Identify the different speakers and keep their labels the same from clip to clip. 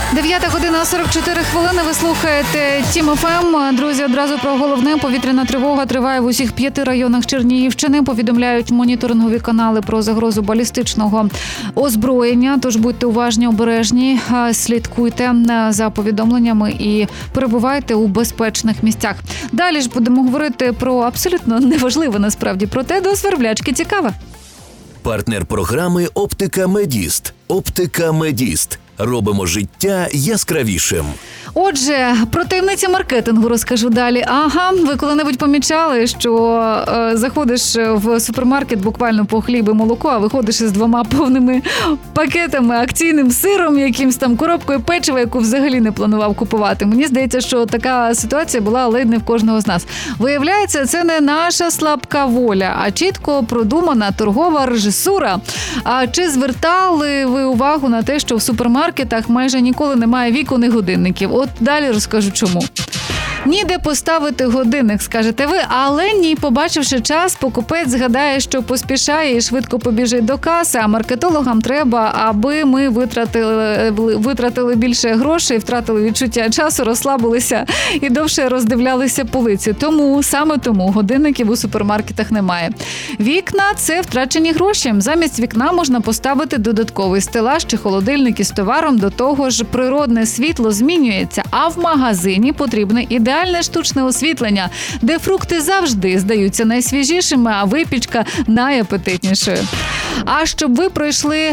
Speaker 1: 9:44. Ви слухаєте Тім ФМ. Друзі, одразу про головне. Повітряна тривога триває в усіх 5 районах Чернігівщини. Повідомляють моніторингові канали про загрозу балістичного озброєння. Тож будьте уважні, обережні, слідкуйте за повідомленнями і перебувайте у безпечних місцях. Далі ж будемо говорити про абсолютно неважливе насправді, проте до сверблячки цікаве.
Speaker 2: Партнер програми «Оптика Медіст». «Оптика Медіст». Робимо життя яскравішим.
Speaker 1: Отже, про таємниці маркетингу розкажу далі. Ага, ви коли-небудь помічали, що заходиш в супермаркет буквально по хліб і молоко, а виходиш із 2 повними пакетами, акційним сиром, якимсь там коробкою печива, яку взагалі не планував купувати. Мені здається, що така ситуація була ледь не в кожного з нас. Виявляється, це не наша слабка воля, а чітко продумана торгова режисура. А чи звертали ви увагу на те, що в супермаркетах майже ніколи немає вікон і годинників? От далі розкажу чому. Ніде поставити годинник, скажете ви, але ні, побачивши час, покупець згадає, що поспішає і швидко побіжить до каси, а маркетологам треба, аби ми витратили більше грошей, втратили відчуття часу, розслабилися і довше роздивлялися полиці. Саме тому годинників у супермаркетах немає. Вікна – це втрачені гроші. Замість вікна можна поставити додатковий стелаж чи холодильник із товаром, до того ж природне світло змінюється, а в магазині потрібне ідеальне штучне освітлення, де фрукти завжди здаються найсвіжішими, а випічка найапетитнішою. А щоб ви пройшли,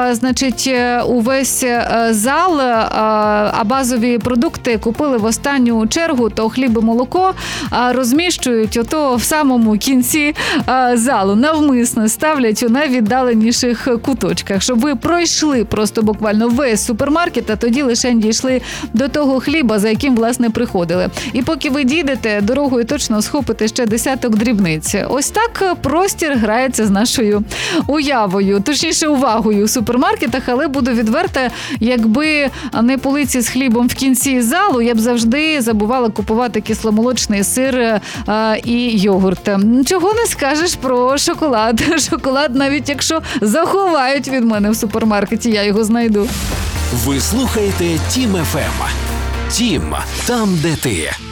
Speaker 1: увесь зал, а базові продукти купили в останню чергу, то хліб і молоко розміщують в самому кінці залу. Навмисно ставлять у найвіддаленіших куточках, щоб ви пройшли просто буквально весь супермаркет, а тоді лише дійшли до того хліба, за яким, власне, приходили. І поки ви дійдете, дорогою точно схопите ще десяток дрібниць. Ось так простір грається з нашою уявою, точніше увагою у супермаркетах, але буду відверта, якби не полиці з хлібом в кінці залу, я б завжди забувала купувати кисломолочний сир і йогурт. Чого не скажеш про шоколад. Шоколад, навіть якщо заховають від мене в супермаркеті, я його знайду.
Speaker 2: Ви слухаєте Тім ФМ. Тім, там, де ти.